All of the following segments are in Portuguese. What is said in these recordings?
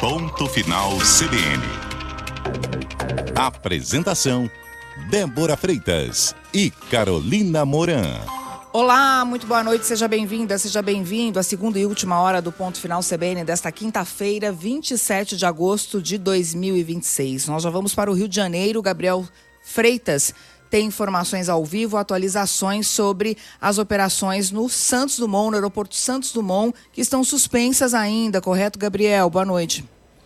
Ponto Final CBN. Apresentação: Débora Freitas e Carolina Moran. Olá, muito boa noite, seja bem-vinda, seja bem-vindo à segunda e última hora do Ponto Final CBN desta quinta-feira, 27 de agosto de 2026. Nós já vamos para o Rio de Janeiro. Gabriel Freitas tem informações ao vivo, atualizações sobre as operações no Santos Dumont, no aeroporto Santos Dumont, que estão suspensas ainda, correto, Gabriel? Boa noite.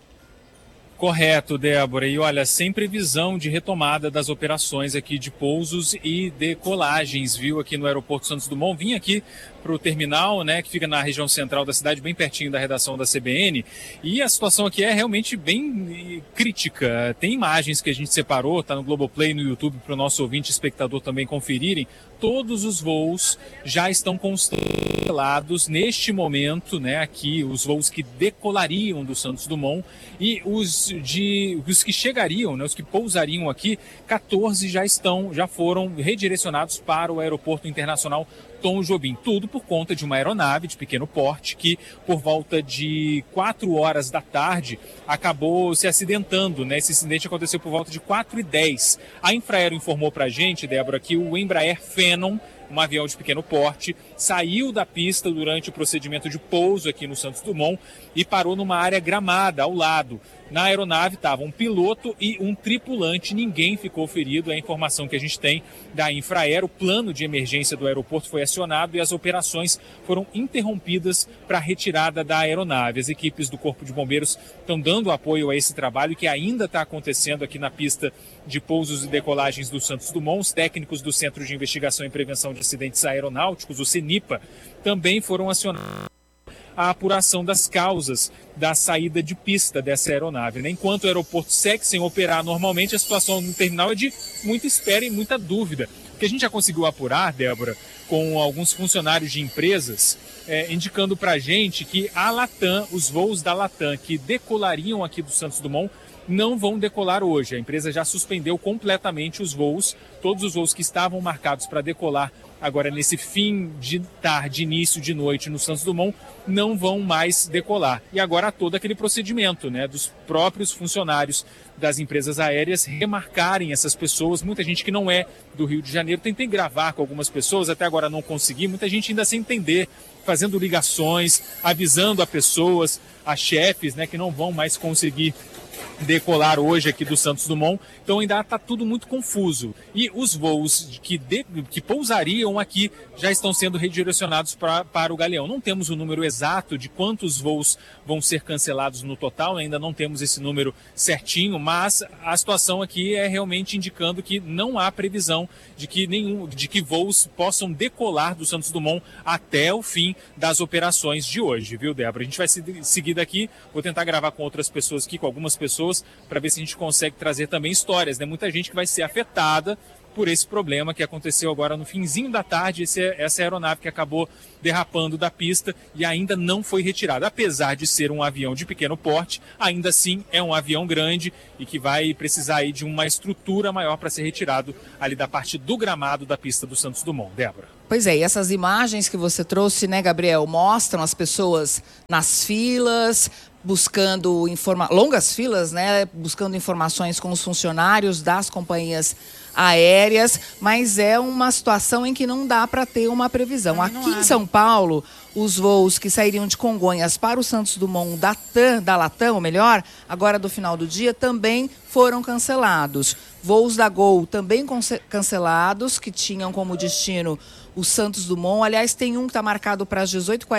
Correto, Débora. E olha, sem previsão de retomada das operações aqui de pousos e decolagens, viu, aqui no aeroporto Santos Dumont. Vim aqui para o terminal, né, que fica na região central da cidade, bem pertinho da redação da CBN. E a situação aqui é realmente bem crítica. Tem imagens que a gente separou, tá no Globoplay, no YouTube, para o nosso ouvinte e espectador também conferirem. Todos os voos já estão cancelados neste momento, né, aqui, os voos que decolariam do Santos Dumont e os que chegariam, né, os que pousariam aqui, 14 já foram redirecionados para o Aeroporto Internacional Tom Jobim. Tudo por conta de uma aeronave de pequeno porte que, por volta de 4 horas da tarde, acabou se acidentando, né? Esse acidente aconteceu por volta de 4h10. A Infraero informou pra gente, Débora, que o Embraer Phenom, um avião de pequeno porte, saiu da pista durante o procedimento de pouso aqui no Santos Dumont e parou numa área gramada ao lado. Na aeronave estava um piloto e um tripulante, ninguém ficou ferido, é a informação que a gente tem da Infraero. O plano de emergência do aeroporto foi acionado e as operações foram interrompidas para a retirada da aeronave. As equipes do Corpo de Bombeiros estão dando apoio a esse trabalho que ainda está acontecendo aqui na pista de pousos e decolagens do Santos Dumont. Os técnicos do Centro de Investigação e Prevenção de Acidentes Aeronáuticos, o CENIPA, também foram acionados a apuração das causas da saída de pista dessa aeronave, né? Enquanto o aeroporto segue sem operar normalmente, a situação no terminal é de muita espera e muita dúvida. O que a gente já conseguiu apurar, Débora, com alguns funcionários de empresas, indicando para a gente que a Latam, os voos da Latam que decolariam aqui do Santos Dumont, não vão decolar hoje. A empresa já suspendeu completamente os voos, todos os voos que estavam marcados para decolar agora nesse fim de tarde, início de noite no Santos Dumont, não vão mais decolar. E agora há todo aquele procedimento, né, dos próprios funcionários das empresas aéreas remarcarem essas pessoas. Muita gente que não é do Rio de Janeiro, tentei gravar com algumas pessoas, até agora não consegui, muita gente ainda sem entender, fazendo ligações, avisando a pessoas, a chefes, né, que não vão mais conseguir decolar hoje aqui do Santos Dumont, então ainda está tudo muito confuso. E os voos que pousariam aqui já estão sendo redirecionados para o Galeão. Não temos o número exato de quantos voos vão ser cancelados no total, ainda não temos esse número certinho, mas a situação aqui é realmente indicando que não há previsão de que voos possam decolar do Santos Dumont até o fim das operações de hoje, viu, Débora? A gente vai seguir daqui, vou tentar gravar com outras pessoas aqui, com algumas pessoas, para ver se a gente consegue trazer também histórias, né? Muita gente que vai ser afetada por esse problema que aconteceu agora no finzinho da tarde, essa aeronave que acabou derrapando da pista e ainda não foi retirada. Apesar de ser um avião de pequeno porte, ainda assim é um avião grande e que vai precisar aí de uma estrutura maior para ser retirado ali da parte do gramado da pista do Santos Dumont. Débora. Pois é, e essas imagens que você trouxe, né, Gabriel, mostram as pessoas nas filas, buscando longas filas, né, buscando informações com os funcionários das companhias aéreas, mas é uma situação em que não dá para ter uma previsão. Aqui em São Paulo, os voos que sairiam de Congonhas para o Santos Dumont da Latam, ou melhor, agora do final do dia, também foram cancelados. Voos da Gol também cancelados, que tinham como destino o Santos Dumont. Aliás, tem um que está marcado para as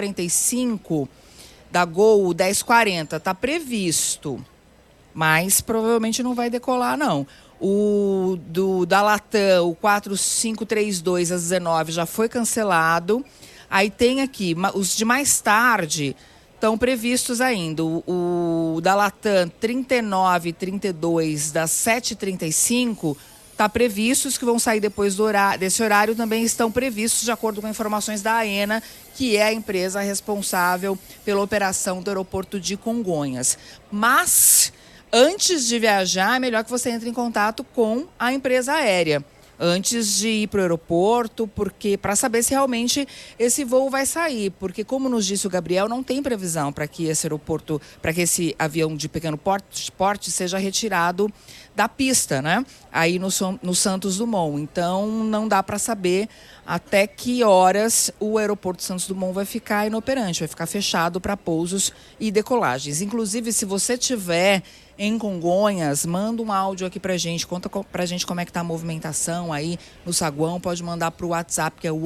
18h45, da Gol 10h40, está previsto, mas provavelmente não vai decolar, não. O da Latam, o 4532 às 19 já foi cancelado. Aí tem aqui, os de mais tarde estão previstos ainda. O da Latam 3932 das 7h35 está previsto. Os que vão sair depois desse horário também estão previstos, de acordo com informações da AENA, que é a empresa responsável pela operação do aeroporto de Congonhas. Mas antes de viajar, é melhor que você entre em contato com a empresa aérea. antes de ir para o aeroporto, porque para saber se realmente esse voo vai sair, porque como nos disse o Gabriel, não tem previsão para que esse aeroporto, para que esse avião de pequeno porte seja retirado da pista, né? Aí no Santos Dumont. Então não dá para saber até que horas o aeroporto Santos Dumont vai ficar inoperante, vai ficar fechado para pousos e decolagens. Inclusive, se você tiver em Congonhas, manda um áudio aqui pra gente, conta pra gente como é que tá a movimentação aí no saguão, pode mandar pro WhatsApp, que é o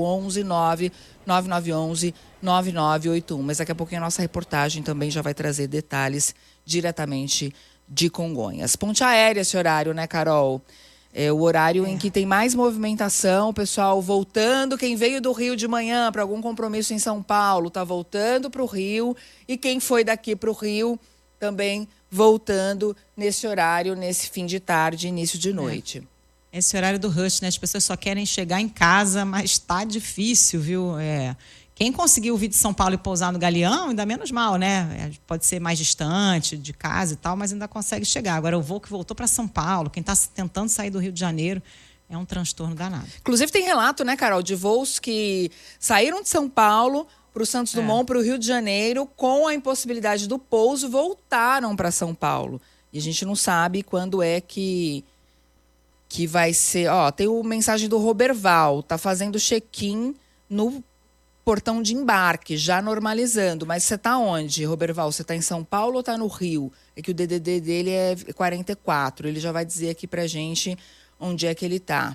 11999119981. Mas daqui a pouquinho a nossa reportagem também já vai trazer detalhes diretamente de Congonhas. Ponte aérea esse horário, né, Carol? É o horário em que tem mais movimentação, o pessoal voltando, quem veio do Rio de manhã para algum compromisso em São Paulo tá voltando pro Rio, e quem foi daqui pro Rio também voltando nesse horário, nesse fim de tarde, início de noite. Esse horário do rush, né? As pessoas só querem chegar em casa, mas tá difícil, viu? Quem conseguiu vir de São Paulo e pousar no Galeão, ainda menos mal, né? Pode ser mais distante de casa e tal, mas ainda consegue chegar. Agora, o voo que voltou para São Paulo, quem está tentando sair do Rio de Janeiro, é um transtorno danado. Inclusive tem relato, né, Carol, de voos que saíram de São Paulo para o Santos Dumont, para o Rio de Janeiro, com a impossibilidade do pouso, voltaram para São Paulo. E a gente não sabe quando é que vai ser. Ó, tem a mensagem do Roberval, tá fazendo check-in no portão de embarque, já normalizando. Mas você tá onde, Roberval? Você tá em São Paulo ou tá no Rio? É que o DDD dele é 44. Ele já vai dizer aqui pra gente onde é que ele tá,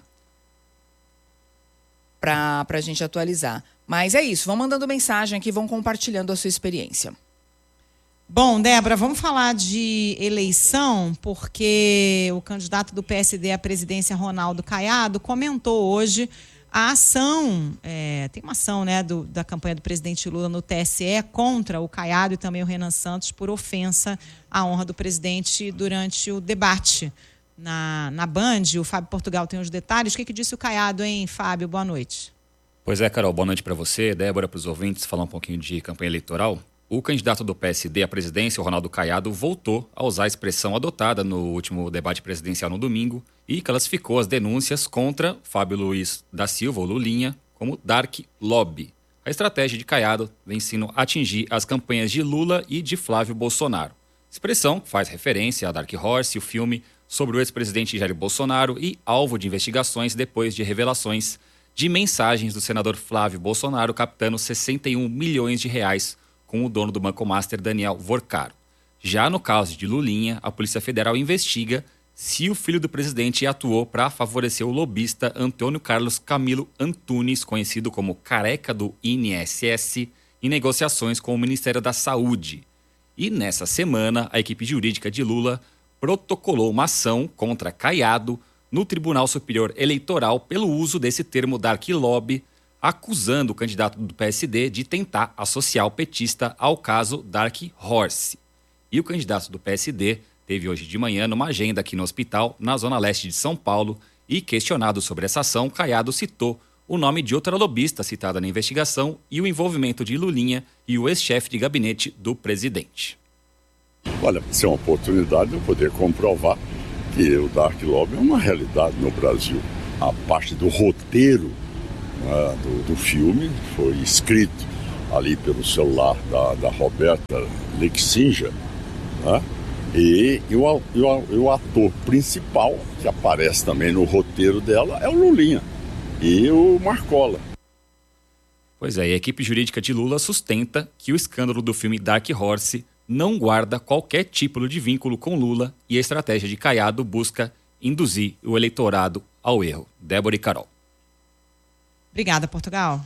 pra gente atualizar. Mas é isso, vão mandando mensagem aqui, vão compartilhando a sua experiência. Bom, Débora, vamos falar de eleição, porque o candidato do PSD à presidência, Ronaldo Caiado, comentou hoje a ação, tem uma ação, né, da campanha do presidente Lula no TSE contra o Caiado e também o Renan Santos por ofensa à honra do presidente durante o debate na Band. O Fábio Portugal tem os detalhes. O que disse o Caiado, hein, Fábio? Boa noite. Pois é, Carol, boa noite para você, Débora, para os ouvintes, falar um pouquinho de campanha eleitoral. O candidato do PSD à presidência, o Ronaldo Caiado, voltou a usar a expressão adotada no último debate presidencial no domingo e classificou as denúncias contra Fábio Luiz da Silva, ou Lulinha, como Dark Lobby. A estratégia de Caiado vem sendo atingir as campanhas de Lula e de Flávio Bolsonaro. Expressão que faz referência a Dark Horse, o filme sobre o ex-presidente Jair Bolsonaro e alvo de investigações depois de revelações de mensagens do senador Flávio Bolsonaro captando 61 milhões de reais com o dono do Banco Master, Daniel Vorcaro. Já no caso de Lulinha, a Polícia Federal investiga se o filho do presidente atuou para favorecer o lobista Antônio Carlos Camilo Antunes, conhecido como Careca do INSS, em negociações com o Ministério da Saúde. E nessa semana, a equipe jurídica de Lula protocolou uma ação contra Caiado no Tribunal Superior Eleitoral pelo uso desse termo Dark Lobby, acusando o candidato do PSD de tentar associar o petista ao caso Dark Horse. E o candidato do PSD teve hoje de manhã numa agenda aqui no hospital, na zona leste de São Paulo, e questionado sobre essa ação, Caiado citou o nome de outra lobista citada na investigação e o envolvimento de Lulinha e o ex-chefe de gabinete do presidente. Olha, isso é uma oportunidade de eu poder comprovar que o Dark Lobby é uma realidade no Brasil. A parte do roteiro, né, do filme foi escrito ali pelo celular da Roberta Lexinger, né? E o ator principal, que aparece também no roteiro dela, é o Lulinha e o Marcola. Pois é, e a equipe jurídica de Lula sustenta que o escândalo do filme Dark Horse não guarda qualquer tipo de vínculo com Lula e a estratégia de Caiado busca induzir o eleitorado ao erro. Débora e Carol. Obrigada, Portugal.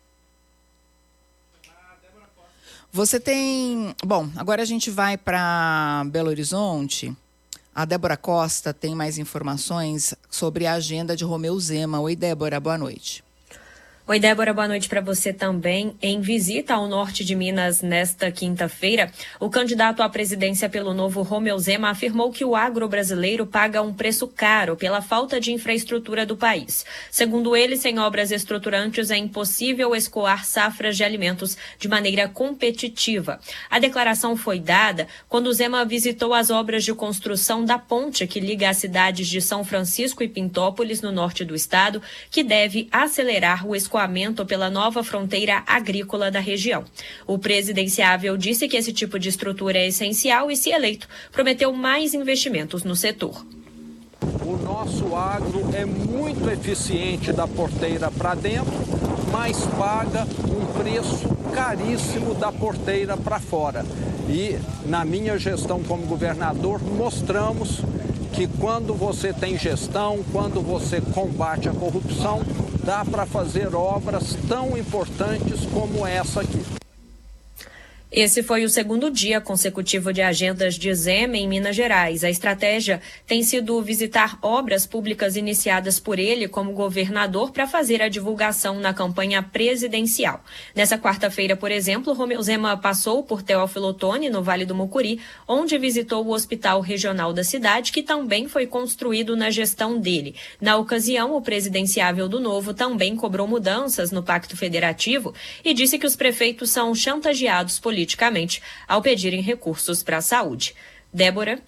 Você tem... Bom, agora a gente vai para Belo Horizonte. A Débora Costa tem mais informações sobre a agenda de Romeu Zema. Oi, Débora, boa noite. Oi, Débora, boa noite para você também. Em visita ao norte de Minas nesta quinta-feira, o candidato à presidência pelo Novo, Romeu Zema, afirmou que o agro brasileiro paga um preço caro pela falta de infraestrutura do país. Segundo ele, sem obras estruturantes é impossível escoar safras de alimentos de maneira competitiva. A declaração foi dada quando Zema visitou as obras de construção da ponte que liga as cidades de São Francisco e Pintópolis, no norte do estado, que deve acelerar o escoamento pela nova fronteira agrícola da região. O presidenciável disse que esse tipo de estrutura é essencial e, se eleito, prometeu mais investimentos no setor. O nosso agro é muito eficiente da porteira para dentro, mas paga um preço caríssimo da porteira para fora. E, na minha gestão como governador, mostramos que quando você tem gestão, quando você combate a corrupção, dá para fazer obras tão importantes como essa aqui. Esse foi o segundo dia consecutivo de agendas de Zema em Minas Gerais. A estratégia tem sido visitar obras públicas iniciadas por ele como governador para fazer a divulgação na campanha presidencial. Nessa quarta-feira, por exemplo, Romeu Zema passou por Teófilo Otoni, no Vale do Mucuri, onde visitou o Hospital Regional da cidade, que também foi construído na gestão dele. Na ocasião, o presidenciável do Novo também cobrou mudanças no Pacto Federativo e disse que os prefeitos são chantageados politicamente ao pedirem recursos para a saúde. Débora.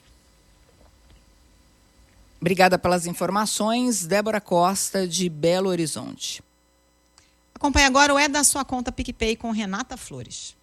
Obrigada pelas informações. Débora Costa, de Belo Horizonte. Acompanhe agora o É da Sua Conta PicPay com Renata Flores.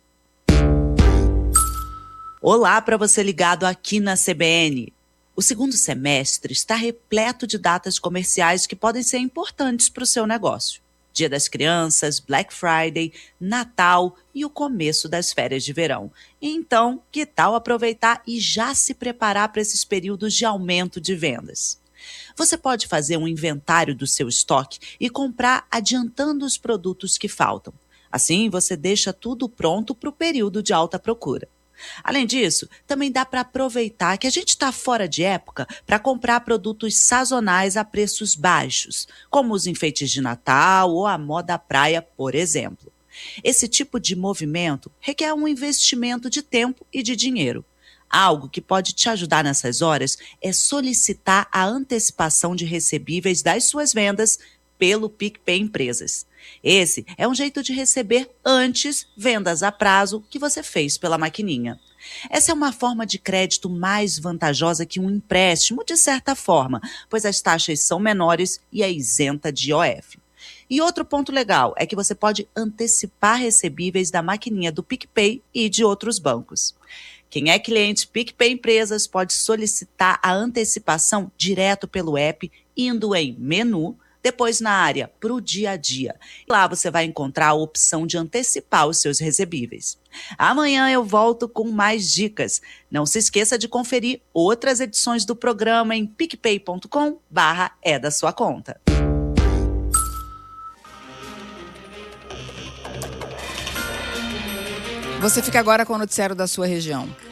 Olá para você ligado aqui na CBN. O segundo semestre está repleto de datas comerciais que podem ser importantes para o seu negócio. Dia das Crianças, Black Friday, Natal e o começo das férias de verão. Então, que tal aproveitar e já se preparar para esses períodos de aumento de vendas? Você pode fazer um inventário do seu estoque e comprar adiantando os produtos que faltam. Assim, você deixa tudo pronto para o período de alta procura. Além disso, também dá para aproveitar que a gente está fora de época para comprar produtos sazonais a preços baixos, como os enfeites de Natal ou a moda praia, por exemplo. Esse tipo de movimento requer um investimento de tempo e de dinheiro. Algo que pode te ajudar nessas horas é solicitar a antecipação de recebíveis das suas vendas pelo PicPay Empresas. Esse é um jeito de receber antes vendas a prazo que você fez pela maquininha. Essa é uma forma de crédito mais vantajosa que um empréstimo, de certa forma, pois as taxas são menores e é isenta de IOF. E outro ponto legal é que você pode antecipar recebíveis da maquininha do PicPay e de outros bancos. Quem é cliente PicPay Empresas pode solicitar a antecipação direto pelo app, indo em menu, depois na área para o dia a dia. Lá você vai encontrar a opção de antecipar os seus recebíveis. Amanhã eu volto com mais dicas. Não se esqueça de conferir outras edições do programa em picpay.com/é da sua conta. Você fica agora com o noticiário da sua região.